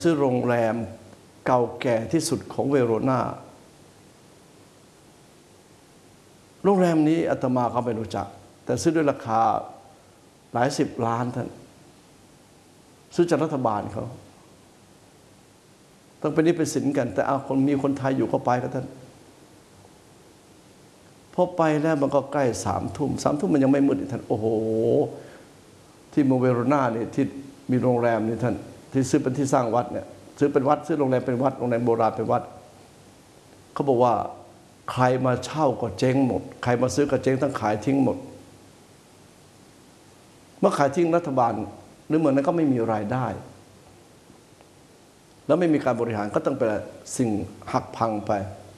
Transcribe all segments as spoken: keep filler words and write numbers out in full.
ซื้อโรงแรมเก่าแก่ที่สุดของเวโรนาโรงแรมนี้อาตมาก็ไม่รู้จักแต่ซื้อด้วยราคาหลายสิบล้านท่านซื้อจากรัฐบาลเขาต้องเป็นนี้เป็นสินกันแต่เอาคนมีคนไทยอยู่ก็ไปก็ท่านพอไปแล้วมันก็ใกล้สามทุ่มสามทุ่มมันยังไม่มืดท่านโอ้โหที่เมืองเวโรนาเนี่ยที่มีโรงแรมนี่ท่านที่ซื้อเป็นที่สร้างวัดเนี่ยซื้อเป็นวัดซื้อโรงแรมเป็นวัดโรงแรมโบราณเป็นวัดเขาบอกว่าใครมาเช่าก็เจ๊งหมดใครมาซื้อก็เจ๊งต้องขายทิ้งหมดเมื่อขายทิ้งรัฐบาลหรือเมืองนั้นก็ไม่มีรายได้แล้วไม่มีการบริหารก็ต้องเป็นสิ่งหักพังไป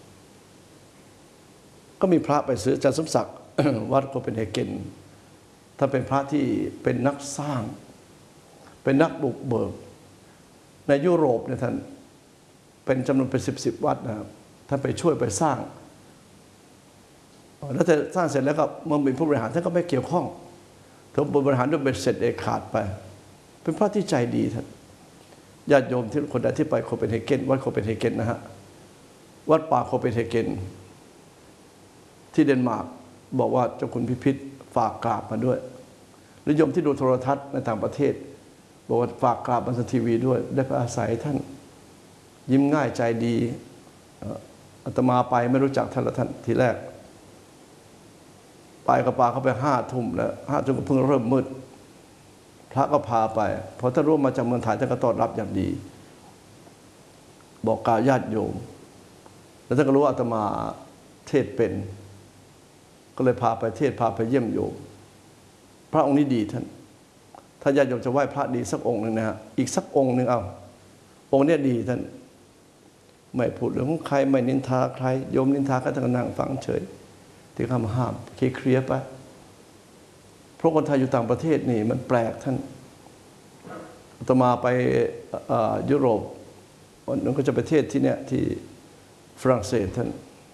ก็มีพระไปซื้ออาจารย์สมศักดิ์วัดโคเปนเฮเกนถ้าเป็นพระที่เป็นนักสร้างเป็นนักบุกเบิกในยุโรปเนี่ยท่านเป็นจำนวนเป็นสิบสิบวัดนะครับท่านไปช่วยไปสร้างแล้วแต่สร้างเสร็จแล้วก็เมื่อเป็นผู้บริหารท่านก็ไม่เกี่ยวข้องท่านบริหารด้วยเป็นเสร็จเอกขาดไปเป็นพระที่ใจดีท่านญาติโยมที่คนใดที่ไปโคเปนเฮเกนวัดโคเปนเฮเกนนะฮะวัดป่าโคเปนเฮเกนที่เดนมาร์กบอกว่าเจ้าคุณพิพิธฝากกราบมาด้วยหรือโยมที่ดูโทรทัศน์ในต่างประเทศบอกว่าฝากกราบบนทีวีด้วยได้ไปอาศัยท่านยิ้มง่ายใจดีอาตมาไปไม่รู้จักท่านละท่านทีแรกไปกับปาเขาไปห้าทุ่มแล้วห้าทุ่มก็เพิ่งเริ่มมืดพระก็พาไปเพราะท่านร่วมมาจากเมืองไทยท่านก็ต้อนรับอย่างดีบอกกล่าวญาติโยมแล้วท่านก็รู้ว่าอาตมาเทศเป็นก็เลยพาไปเทศพาไปเยี่ยมโยมพระองค์นี้ดีท่านถ้าญาติโยมจะไหว้พระดีสักองค์หนึ่งนะฮะอีกสักองค์หนึ่งเอาองค์นี้ดีท่านไม่พูดเรื่องของใครไม่นินทาใครโยมนินทาก็ต้องนั่งฟังเฉยที่คำห้ามเคลียร์ไปเพราะคนไทยอยู่ต่างประเทศนี่มันแปลกท่านอาตมาไปยุโรปนั่นก็จะประเทศที่เนี่ยที่ฝรั่งเศสท่าน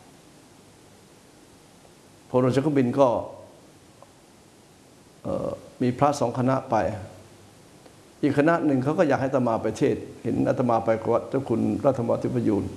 พอลงจากเครื่องบินก็มีพระสองคณะไปอีกคณะหนึ่งเขาก็อยากให้อาตมาไปเทศเห็นอาตมาไปกับเจ้าคุณรัฐมนตรีประยูน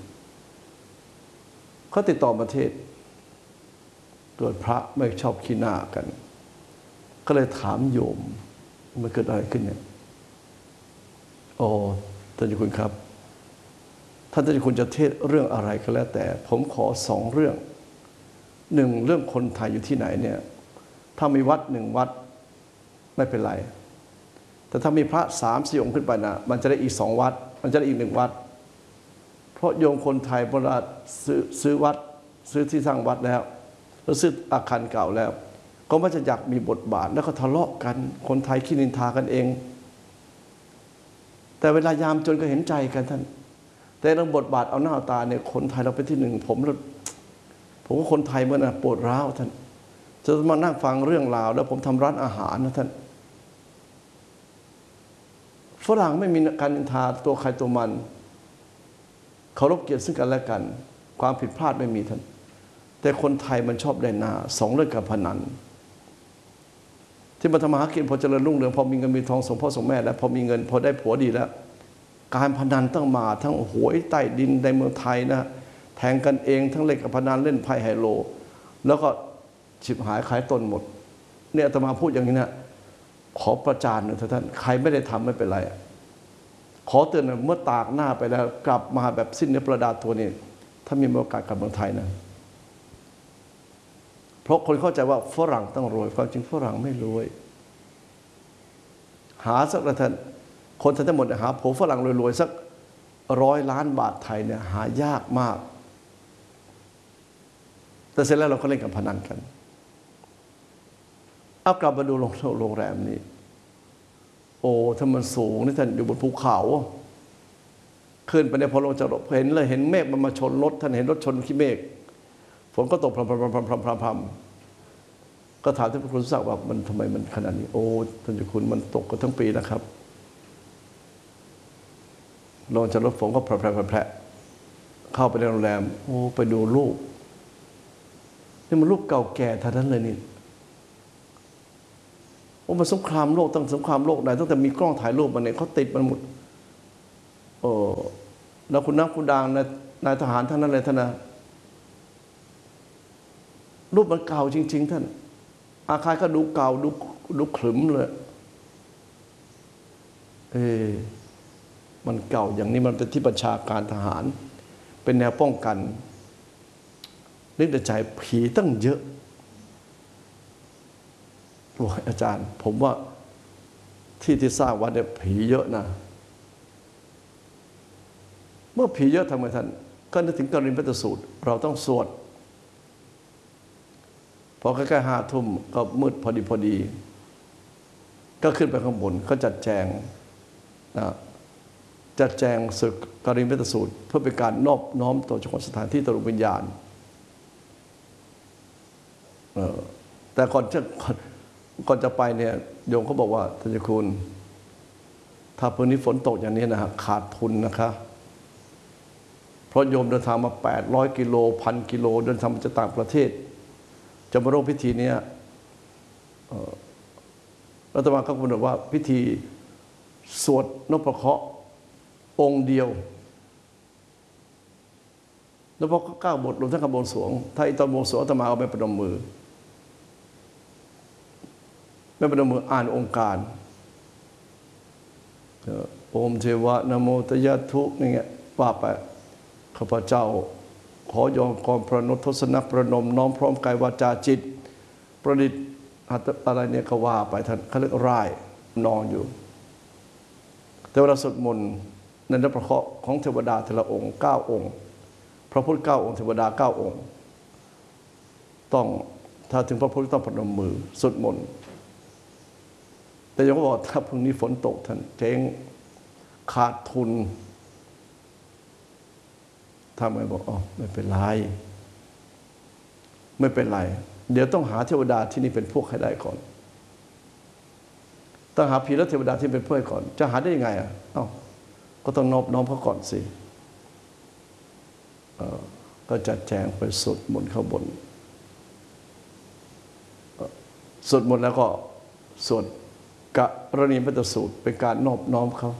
เขาติดต่อประเทศโดยพระไม่ชอบขี้หน้ากันก็เลยถามโยมมันเกิดอะไรขึ้นเนี่ยโอ้ท่านเจ้าคุณครับท่านเจ้าคุณจะเทศเรื่องอะไรก็แล้วแต่ผมขอสองเรื่องหนึ่งเรื่องคนไทยอยู่ที่ไหนเนี่ยถ้ามีวัดหนึ่งวัดไม่เป็นไรแต่ถ้ามีพระสามสี่องค์ขึ้นไปนะมันจะได้อีกสองวัดมันจะได้อีกหนึ่งวัดเพราะโยมคนไทยเวลาซื้อซื้อวัดซื้อที่สร้างวัดแล้วแล้วซื้ออาคารเก่าแล้วก็ไม่จะอยากมีบทบาทแล้วก็ทะเลาะกันคนไทยขี้นินทากันเองแต่เวลายามจนก็เห็นใจกันท่านแต่เรื่องบทบาทเอาหน้าตาเนี่ยคนไทยเราเป็นที่หนึ่งผมผมก็คนไทยเมื่อน่ะปวดร้าวท่านจะมานั่งฟังเรื่องราวแล้วผมทำร้านอาหารนะท่านฝรั่งไม่มีการนินทาตัวใครตัวมันเคารพเกียรติซึ่งกันและกันความผิดพลาดไม่มีท่านแต่คนไทยมันชอบได้หน้าสองเรื่องการพนันที่มาทำมาหากินพอเจริญรุ่งเรืองพอมีเงินมีทองส่งพ่อส่งแม่แล้วพอมีเงินพอได้ผัวดีแล้วการพนันต้องมาทั้งหวยใต้ดินในเมืองไทยนะแทงกันเองทั้งเล่นกับพนันเล่นไพ่ไฮโลแล้วก็ฉิบหายขายตนหมดเนี่ยอาตมาพูดอย่างนี้นะขอประจานหน่อยท่านใครไม่ได้ทำไม่เป็นไรขอเตือนเมื่อตากหน้าไปแล้วกลับมาแบบสิ้นเนื้อประดาตัวนี้ถ้ามีโอกาสกลับเมืองไทยนะเพราะคนเข้าใจว่าฝรั่งต้องรวยความจริงฝรั่งไม่รวยหาสักท่านคนทั้งหมดหาผมฝรั่งรวยๆสักร้อยล้านบาทไทยเนี่ยหายากมากแต่เสร็จแล้วเราก็เล่นกับพนันกันเอากลับมาดูโรงแรมนี้โอ้ถ้ามันสูงนี่ท่านอยู่บนภูเขาขึ้นไปในพอลงจากรถเห็นเลยเห็นเมฆมันมาชนรถท่านเห็นรถชนขี้เมฆฝนก็ตกพรำพรำพรำพรำพรำพรำก็ถามท่านพระครูศักดิ์ว่ามันทำไมมันขนาดนี้โอ้ท่านเจ้าคุณมันตกกันทั้งปีนะครับลงจากรถฝนก็แผลแผลแผลเข้าไปในโรงแรมโอ้ไปดูรูปนี่มันรูปเก่าแก่ท่านั้นเลยนี่โอ้มันสงครามโลกตั้งสงครามโลกไหนตั้งแต่มีกล้องถ่ายรูปมันเนี่ยเขาติดมันหมดโอ้แล้วคุณนักคุณดังนายนายทหารทั้งนั้นเลยท่านนะรูปมันเก่าจริงๆท่านอาคารก็ดูเก่าดูดูขรึมเลยเออมันเก่าอย่างนี้มันเป็นที่บัญชาการทหารเป็นแนวป้องกันนึกในใจผีตั้งเยอะโอ้ยอาจารย์ผมว่าที่ที่สร้างวัดเนี่ยผีเยอะนะเมื่อผีเยอะทำไมท่านก็นึกถึงกรณีพัตสูตรเราต้องสวดพอใกล้ๆห้าทุ่มก็มืดพอดีพอดีก็ขึ้นไปข้างบนก็จัดแจงนะจัดแจงศึกกรณีพัตสูตรเพื่อเป็นการนอบน้อมต่อเจ้าของสถานที่ตรุวิญญาณแต่ก่อนจะก่อนจะไปเนี่ยโยมเขาบอกว่าท่านเจ้าคุณถ้าพื้นนี้ฝนตกอย่างนี้นะฮะขาดทุนนะคะเพราะโยมเดินทางมาแปดร้อยกิโลพันกิโลเดินทางมาจากต่างประเทศจะมาร่วมพิธีนี้รัฐบาลก็กำหนดว่าพิธีสวดนพเคราะห์องค์เดียวนพเคราะห์เก้าบทรวมทั้งคำบวงสรวงถ้าอีตอนบวงสรวงอาตมาเอาไปประนมมือไม่ประนมมืออ่านองค์การโอมเทวะนะโมตยะทุนี่เงี้ยว่าไปข้าพเจ้าขอยอมกรประนุทศนประนมน้อมพร้อมกายวาจาจิตประดิษฐ์อะไรเนี่ยก็ว่าไปท่านเขาเรียกร่ายนอนอยู่แต่เวลาสวดมนต์ในนพเคราะห์ของเทวดาแต่ละองค์เก้าองค์พระพุทธเก้าองค์เทวดาเก้าองค์ต้องถ้าถึงพระพุทธต้องประนมมือสวดมนต์แต่ยังก็บอกถ้าพรุ่งนี้ฝนตกท่านเจ๊งขาดทุนทำไมบอกอ๋อไม่เป็นไรไม่เป็นไรเดี๋ยวต้องหาเทวดาที่นี่เป็นพวกให้ได้ก่อนต้องหาผีและเทวดาที่เป็นพวกก่อนจะหาได้ยังไงอ่ะเอ้าก็ต้องนอบน้อมเขาก่อนสิก็จัดแจงไปสวดมนต์ข้างบนสวดมนต์แล้วก็สวดกรณีพัตสูตรเป็นการนอบน้อมเขา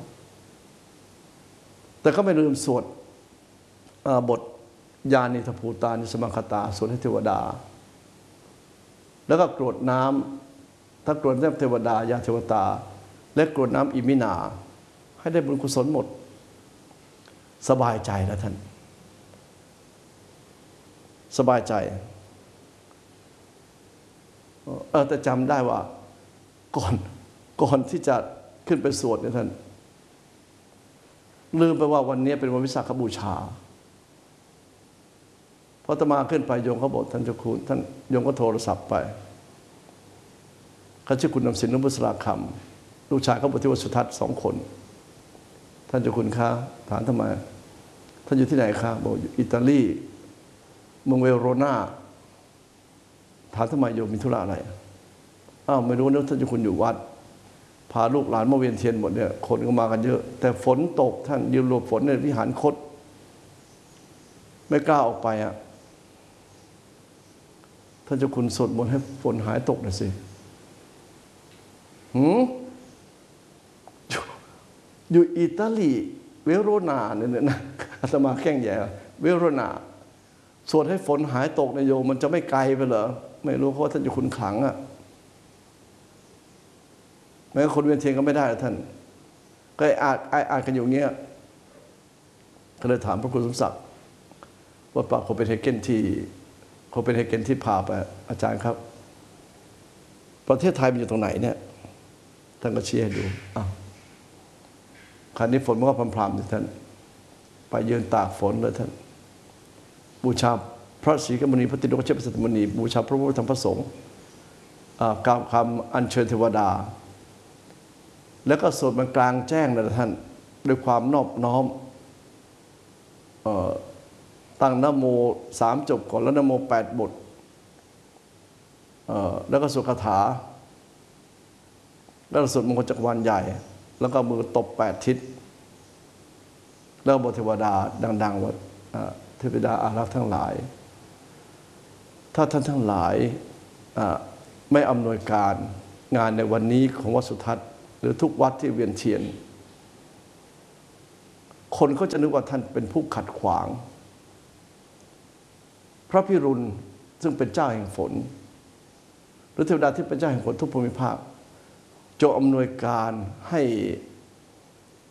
แต่ก็ไม่ลืมสวดบทญาณิทภูตานิสมังคตาสวดให้เทวดาแล้วก็กรวดน้ำถ้ากรวดน้ำเทวดายาเทวตาและกรวดน้ำอิมินาให้ได้บุญกุศลหมดสบายใจแล้วท่านสบายใจเออแต่จำได้ว่าก่อนก่อนที่จะขึ้นไปสวดเนี่ยท่านลืมไปว่าวันนี้เป็นวันวิสาขบูชาพออาตมาขึ้นไปโยมเขาบอกท่านเจ้าคุณท่านโยมก็โทรศัพท์ไปเขาชื่อคุณนำสินนุบุษราคำลูกชายเขาบวชที่วัดสุทัศน์สองคนท่านเจ้าคุณคะถามทำไมท่านอยู่ที่ไหนคะบอกอยู่อิตาลีเมืองเวโรนาถามทำไมโยมมีธุระอะไรอ้าวไม่รู้นะท่านเจ้าคุณอยู่วัดพาลูกหลานมาเวียนเทียนหมดเนี่ยคนก็มากันเยอะแต่ฝนตกท่านยืนหลบฝนในวิหารคตไม่กล้าออกไปอ่ะท่านเจ้าคุณสวดมนต์ให้ฝนหายตกหน่อยสิหืมอยู่อิตาลีเวโรนาเนี่ยนะอาตมาแข้งแย่เวโรนาสวดให้ฝนหายตกในโยมมันจะไม่ไกลไปเหรอไม่รู้เพราะท่านเจ้าคุณขลังอ่ะแม้คนเวียนเทียนก็ไม่ได้ท่านก็อ่านอ่านกันอยู่เงี้ยก็เลยถามพระครูสมศักดิ์ว่าปากโคเปนเฮเกนที่โคเปนเฮเกนที่พาไปอาจารย์ครับประเทศไทยมันอยู่ตรงไหนเนี่ยท่านก็ชี้ให้ดูอ้าวคราวนี้ฝนมันก็พรำๆอยู่ท่านไปยืนตากฝนเลยท่านบูชาพระศรีกมณีพระติโลกเชษฐสมณีบูชาพระพุทธธรรมพระสงฆ์กล่าวคำอัญเชิญเทวดาแล้วก็สวดมันกลางแจ้งเลยท่านด้วยความนอบน้อมตั้งนะโมสามจบก่อนแล้วนะโมแปดบทแล้วก็สวดคาถาแล้วสวดมงคลจักรวาลใหญ่แล้วก็มือตบแปดทิศแล้วบทเทวดาดังๆว่าเทวดาอารักษ์ทั้งหลายถ้าท่านทั้งหลายไม่อำนวยการงานในวันนี้ของวัดสุทัศน์หรือทุกวัดที่เวียนเทียนคนเขาจะนึกว่าท่านเป็นผู้ขัดขวางพระพิรุณซึ่งเป็นเจ้าแห่งฝนหรือเทวดาที่เป็นเจ้าแห่งฝนทุกภูมิภาคจงอำนวยการให้